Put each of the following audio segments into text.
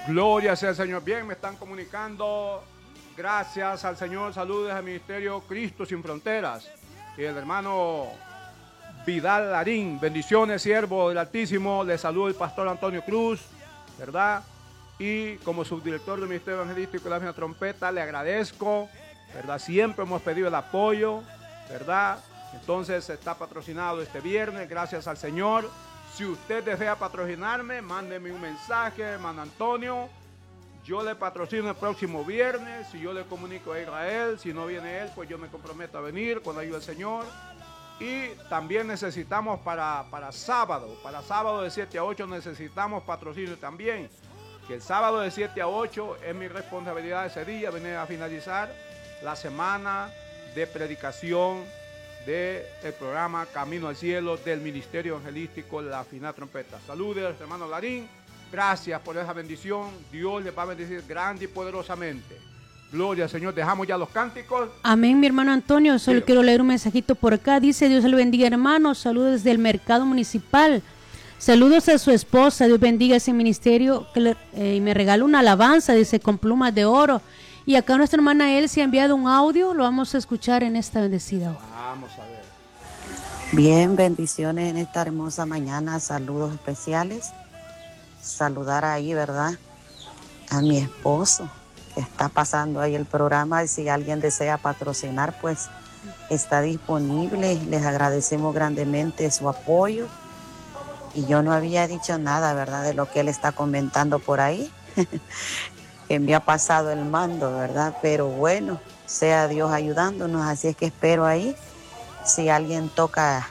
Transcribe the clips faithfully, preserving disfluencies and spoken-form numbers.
Gloria sea al Señor. Bien, me están comunicando. Gracias al Señor. Saludos al Ministerio Cristo Sin Fronteras. Y el hermano Vidal Larín. Bendiciones, siervo del Altísimo. Le saluda el pastor Antonio Cruz, ¿verdad? Y como subdirector del Ministerio Evangelístico de la Fina Trompeta, le agradezco, ¿verdad? Siempre hemos pedido el apoyo, ¿verdad? Entonces está patrocinado este viernes, gracias al Señor. Si usted desea patrocinarme, mándeme un mensaje, hermano Antonio. Yo le patrocino el próximo viernes. Si yo le comunico a Israel, si no viene él, pues yo me comprometo a venir con la ayuda del Señor. Y también necesitamos para, para sábado, para sábado de siete a ocho necesitamos patrocinio también. Que el sábado de siete a ocho es mi responsabilidad ese día, venir a finalizar la semana de predicación del programa Camino al Cielo del Ministerio Evangelístico La Fina Trompeta. Saludos, hermano Larín. Gracias por esa bendición. Dios les va a bendecir grande y poderosamente. Gloria al Señor. Dejamos ya los cánticos. Amén, mi hermano Antonio. Solo sí. Quiero leer un mensajito por acá. Dice: Dios le bendiga, hermano. Saludos desde el mercado municipal. Saludos a su esposa. Dios bendiga ese ministerio. Que le, eh, y me regala una alabanza, dice, con plumas de oro. Y acá nuestra hermana Elsie ha enviado un audio. Lo vamos a escuchar en esta bendecida hora. Vamos a ver. Bien, bendiciones en esta hermosa mañana. Saludos especiales. Saludar ahí, ¿verdad?, a mi esposo, que está pasando ahí el programa. Y si alguien desea patrocinar, pues está disponible. Les agradecemos grandemente su apoyo. Y yo no había dicho nada, ¿verdad?, de lo que él está comentando por ahí. Que me ha pasado el mando, ¿verdad? Pero bueno, sea Dios ayudándonos. Así es que espero ahí, si alguien toca,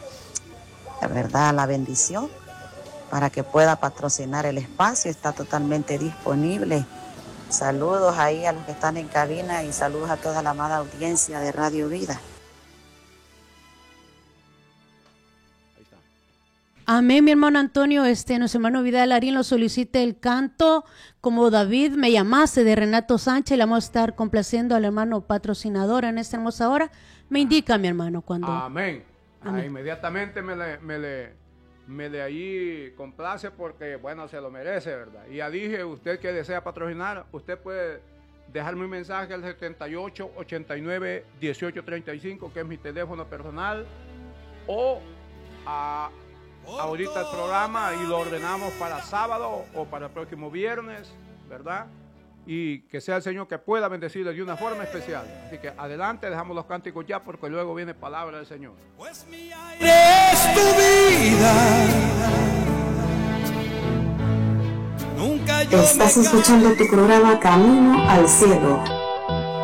la verdad, la bendición, para que pueda patrocinar el espacio, está totalmente disponible. Saludos ahí a los que están en cabina y saludos a toda la amada audiencia de Radio Vida. Amén, mi hermano Antonio. Este, nuestro hermano Vidal Larín lo solicita el canto Como David me llamaste, de Renato Sánchez. Le vamos a estar complaciendo al hermano patrocinador en esta hermosa hora. Me indica, mi hermano, cuando. Amén. Amén. Ah, inmediatamente me le, me le, me le ahí complace porque, bueno, se lo merece, ¿verdad? Y ya dije, usted que desea patrocinar, usted puede dejarme un mensaje al setenta y ocho, ochenta y nueve, dieciocho treinta y cinco, que es mi teléfono personal, o a ahorita el programa y lo ordenamos para sábado o para el próximo viernes, ¿verdad? Y que sea el Señor que pueda bendecirle de una forma especial. Así que adelante, dejamos los cánticos ya porque luego viene palabra del Señor. Pues mi aire es tu vida. Nunca yo Estás escuchando tu programa Camino al Cielo.